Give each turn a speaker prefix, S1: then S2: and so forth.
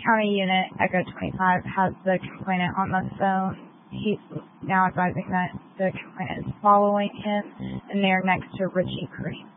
S1: County Unit Echo 25 has the complainant on the phone. He's now advising that the complainant is following him, and they're next to Ritchie Creek.